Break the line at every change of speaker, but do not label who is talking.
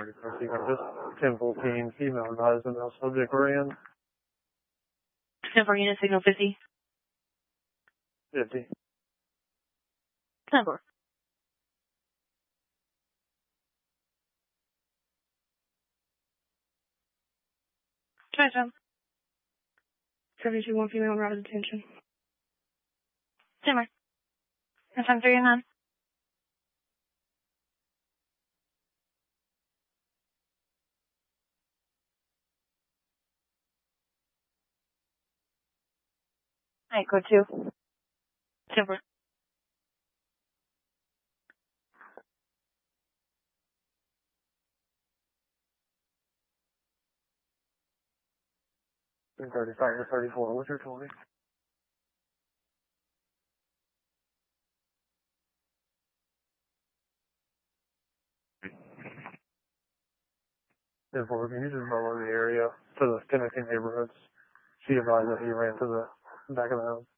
1014, female advised, male subject ran.
10-4 unit, signal 50.
50.
10-4. Try some.
721 female, routed attention.
Simmer. And 10-3 Alright, code 2. 10-4.
And 35 to 34, what's your 20? Therefore, can you just roll in the area to the connecting neighborhoods? She advised that he ran to the back of the house.